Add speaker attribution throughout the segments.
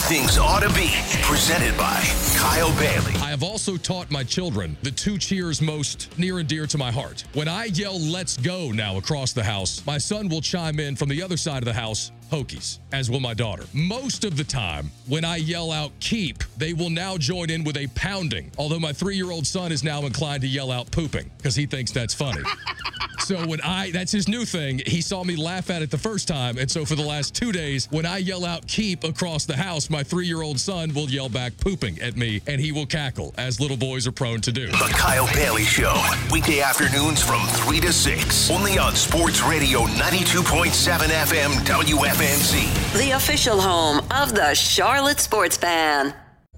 Speaker 1: things ought to be. Presented by Kyle Bailey.
Speaker 2: I have also taught my children the two cheers most near and dear to my heart. When I yell, "Let's go" now across the house, my son will chime in from the other side of the house, "Hokies," as will my daughter. Most of the time, when I yell out "keep," they will now join in with a pounding, although my 3-year-old son is now inclined to yell out "pooping" because he thinks that's funny. So that's his new thing. He saw me laugh at it the first time, and so for the last 2 days, when I yell out "keep" across the house, my 3-year-old son will yell back "pooping" at me, and he will cackle, as little boys are prone to do.
Speaker 1: The Kyle Bailey Show, weekday afternoons from 3 to 6, only on Sports Radio 92.7 FM WFNZ.
Speaker 3: The official home of the Charlotte Sports Fan.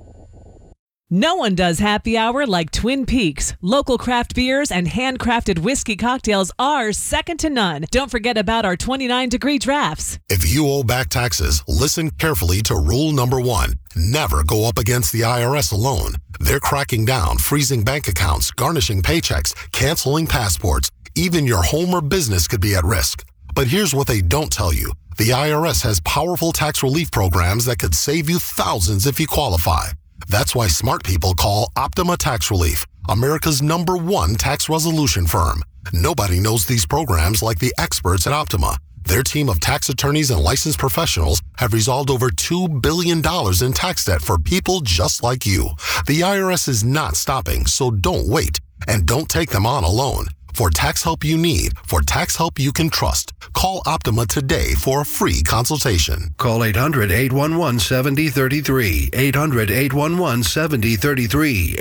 Speaker 4: No one does happy hour like Twin Peaks. Local craft beers and handcrafted whiskey cocktails are second to none. Don't forget about our 29-degree drafts.
Speaker 5: If you owe back taxes, listen carefully to rule number 1. Never go up against the IRS alone. They're cracking down, freezing bank accounts, garnishing paychecks, canceling passports. Even your home or business could be at risk. But here's what they don't tell you. The IRS has powerful tax relief programs that could save you thousands if you qualify. That's why smart people call Optima Tax Relief, America's #1 tax resolution firm. Nobody knows these programs like the experts at Optima. Their team of tax attorneys and licensed professionals have resolved over $2 billion in tax debt for people just like you. The IRS is not stopping, so don't wait. And don't take them on alone. For tax help you need, for tax help you can trust, call Optima today for a free consultation.
Speaker 6: Call 800-811-7033, 800-811-7033,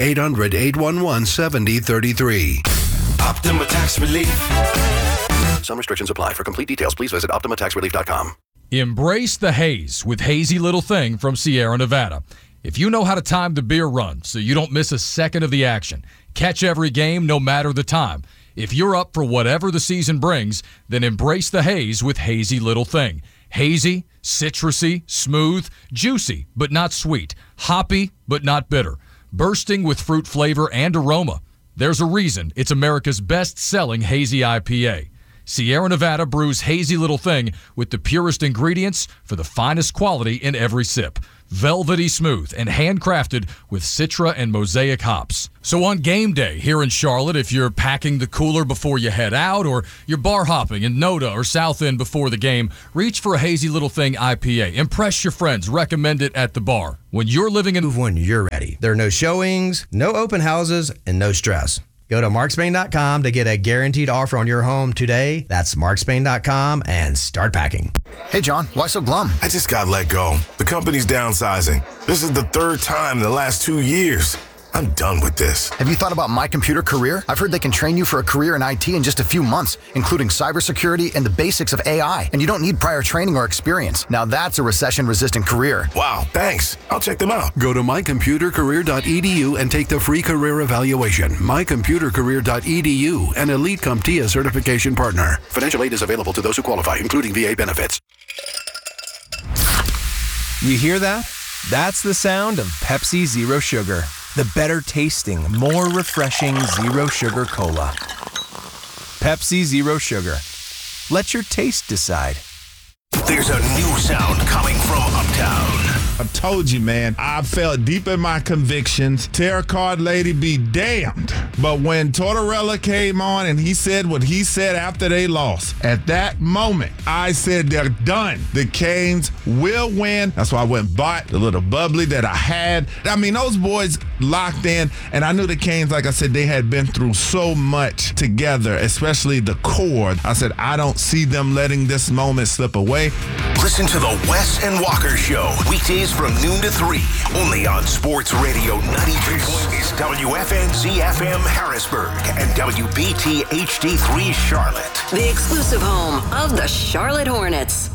Speaker 6: 800-811-7033.
Speaker 1: Optima Tax Relief.
Speaker 6: Some restrictions apply. For complete details, please visit OptimaTaxRelief.com.
Speaker 7: Embrace the haze with Hazy Little Thing from Sierra Nevada. If you know how to time the beer run so you don't miss a second of the action, catch every game no matter the time. If you're up for whatever the season brings, then embrace the haze with Hazy Little Thing. Hazy, citrusy, smooth, juicy, but not sweet, hoppy, but not bitter, bursting with fruit flavor and aroma. There's a reason it's America's best-selling hazy IPA. Sierra Nevada brews Hazy Little Thing with the purest ingredients for the finest quality in every sip. Velvety smooth and handcrafted with Citra and Mosaic hops. So on game day here in Charlotte, if you're packing the cooler before you head out or you're bar hopping in Noda or South End before the game, reach for a Hazy Little Thing IPA. Impress your friends. Recommend it at the bar. When you're living in...
Speaker 8: When you're ready. There are no showings, no open houses, and no stress. Go to markspain.com to get a guaranteed offer on your home today. That's markspain.com and start packing.
Speaker 9: Hey, John, why so glum?
Speaker 10: I just got let go. The company's downsizing. This is the 3rd time in the last 2 years. I'm done with this.
Speaker 9: Have you thought about My Computer Career? I've heard they can train you for a career in IT in just a few months, including cybersecurity and the basics of AI. And you don't need prior training or experience. Now that's a recession-resistant career.
Speaker 10: Wow, thanks. I'll check them out.
Speaker 6: Go to mycomputercareer.edu and take the free career evaluation. mycomputercareer.edu, an Elite CompTIA certification partner. Financial aid is available to those who qualify, including VA benefits.
Speaker 11: You hear that? That's the sound of Pepsi Zero Sugar. The better tasting, more refreshing Zero Sugar Cola. Pepsi Zero Sugar. Let your taste decide.
Speaker 1: There's a new sound coming from Uptown.
Speaker 12: I told you, man, I felt deep in my convictions. Tarot card lady be damned. But when Tortorella came on and he said what he said after they lost, at that moment, I said they're done. The Canes will win. That's why I went and bought the little bubbly that I had. I mean, those boys locked in, and I knew the Canes, like I said, they had been through so much together, especially the core. I said, I don't see them letting this moment slip away.
Speaker 1: Listen to the Wes and Walker Show, weekdays from noon to 3, only on Sports Radio 92. WFNZ FM Harrisburg and WBT HD3 Charlotte.
Speaker 3: The exclusive home of the Charlotte Hornets.